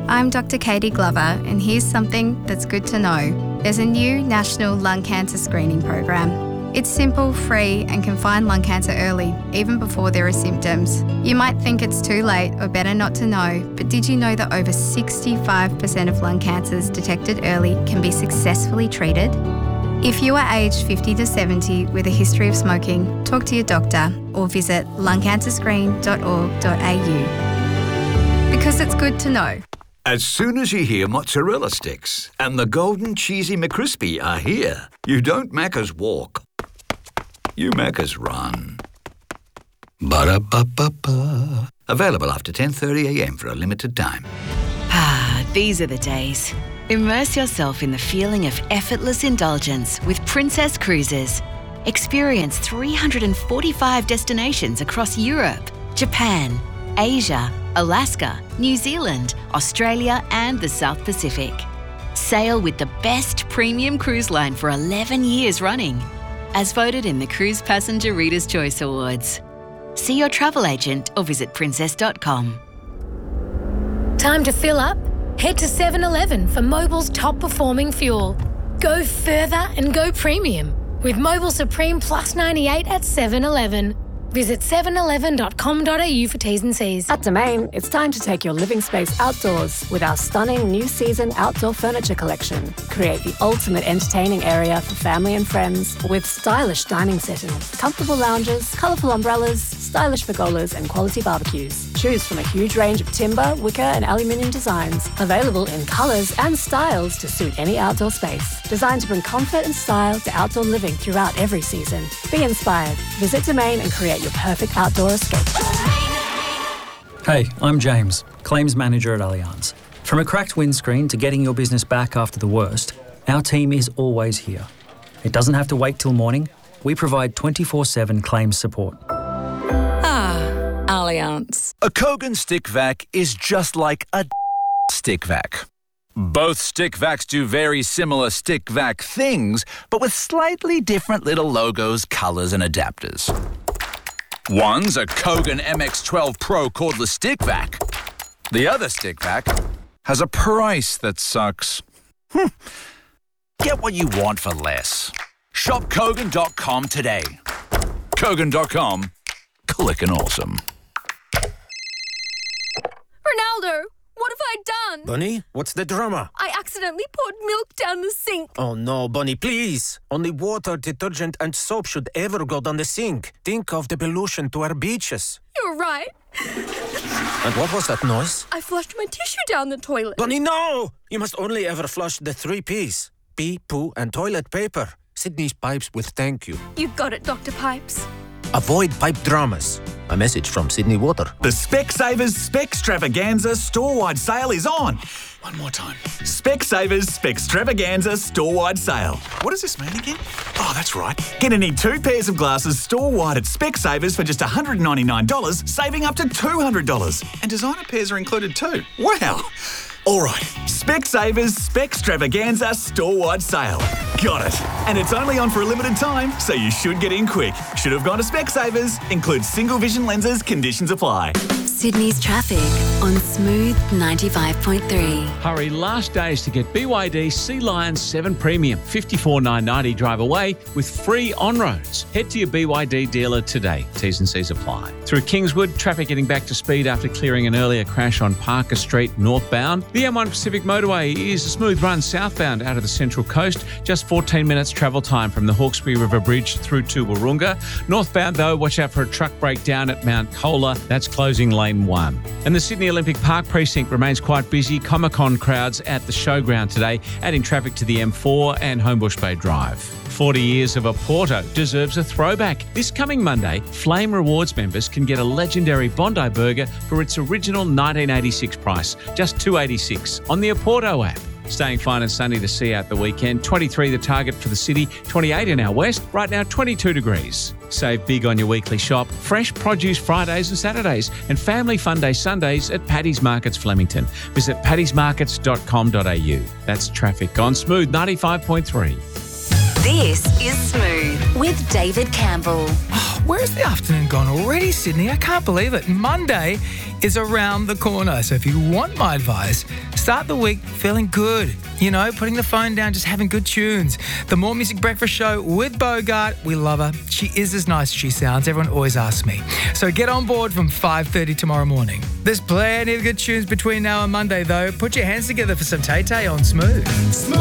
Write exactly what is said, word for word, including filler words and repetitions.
I'm Doctor Katie Glover, and here's something that's good to know. There's a new national lung cancer screening program. It's simple, free, and can find lung cancer early, even before there are symptoms. You might think it's too late or better not to know, but did you know that over sixty-five percent of lung cancers detected early can be successfully treated? If you are aged fifty to seventy with a history of smoking, talk to your doctor or visit lung cancer screen dot org dot a u. Because it's good to know. As soon as you hear mozzarella sticks and the golden cheesy McCrispy are here, you don't Macca's walk. You Macca's run. Ba-da-ba-ba-ba. Available after ten thirty a m for a limited time. Ah, these are the days. Immerse yourself in the feeling of effortless indulgence with Princess Cruises. Experience three hundred forty-five destinations across Europe, Japan, Asia, Alaska, New Zealand, Australia and the South Pacific. Sail with the best premium cruise line for eleven years running, as voted in the Cruise Passenger Reader's Choice Awards. See your travel agent or visit princess dot com. Time to fill up? Head to seven eleven for Mobil's top performing fuel. Go further and go premium with Mobil Supreme Plus ninety-eight at seven eleven. Visit seven eleven dot com dot a u for T's and C's. At Domain, it's time to take your living space outdoors with our stunning new season outdoor furniture collection. Create the ultimate entertaining area for family and friends with stylish dining settings, comfortable lounges, colourful umbrellas, stylish pergolas and quality barbecues. Choose from a huge range of timber, wicker and aluminium designs, available in colours and styles to suit any outdoor space. Designed to bring comfort and style to outdoor living throughout every season. Be inspired. Visit Domain and create your perfect outdoor escape. Hey, I'm James, Claims Manager at Allianz. From a cracked windscreen to getting your business back after the worst, our team is always here. It doesn't have to wait till morning. We provide twenty-four seven claims support. Ah, Allianz. A Kogan stick vac is just like a stick vac. Both stick vacs do very similar stick vac things, but with slightly different little logos, colours and adapters. One's a Kogan M X twelve Pro cordless stick vac. The other stick vac has a price that sucks. Hm. Get what you want for less. Shop Kogan dot com today. Kogan dot com. Clickin' awesome. Ronaldo, what have I done? Bunny, what's the drama? I accidentally poured milk down the sink. Oh no, Bunny, please. Only water, detergent and soap should ever go down the sink. Think of the pollution to our beaches. You're right. And what was that noise? I flushed my tissue down the toilet. Bunny, no! You must only ever flush the three P's. Pee, poo and toilet paper. Sydney's Pipes will thank you. You got it, Doctor Pipes. Avoid pipe dramas. A message from Sydney Water. The Specsavers Specstravaganza store-wide sale is on. One more time. Specsavers Specstravaganza store-wide sale. What does this mean again? Oh, that's right. Get any two pairs of glasses store-wide at Specsavers for just one hundred ninety-nine dollars, saving up to two hundred dollars. And designer pairs are included too. Wow. All right, Specsavers Specstravaganza store-wide sale. Got it. And it's only on for a limited time, so you should get in quick. Should have gone to Specsavers. Includes single vision lenses. Conditions apply. Sydney's traffic on Smooth ninety-five point three. Hurry, last days to get B Y D Sea Lion seven Premium, fifty-four nine ninety drive away with free on-roads. Head to your B Y D dealer today. T's and C's apply. Through Kingswood, traffic getting back to speed after clearing an earlier crash on Parker Street northbound. The M one Pacific Motorway is a smooth run southbound out of the Central Coast. Just fourteen minutes travel time from the Hawkesbury River Bridge through to Wahroonga. Northbound, though, watch out for a truck breakdown at Mount Colah. That's closing lane one. And the Sydney Olympic Park precinct remains quite busy. Comic-Con crowds at the showground today, adding traffic to the M four and Homebush Bay Drive. forty years of Oporto deserves a throwback. This coming Monday, Flame Rewards members can get a legendary Bondi burger for its original nineteen eighty-six price, just two dollars eighty-six on the Oporto app. Staying fine and sunny to see out the weekend. twenty-three the target for the city, twenty-eight in our west, right now twenty-two degrees. Save big on your weekly shop. Fresh produce Fridays and Saturdays and Family Fun Day Sundays at Paddy's Markets Flemington. Visit paddys markets dot com dot a u. That's traffic on Smooth ninety-five point three. This is Smooth with David Campbell. Where's the afternoon gone already, Sydney? I can't believe it. Monday is around the corner. So if you want my advice, start the week feeling good. You know, putting the phone down, just having good tunes. The More Music Breakfast Show with Bogart. We love her. She is as nice as she sounds. Everyone always asks me. So get on board from five thirty tomorrow morning. There's plenty of good tunes between now and Monday, though. Put your hands together for some Tay Tay on Smooth. Smooth.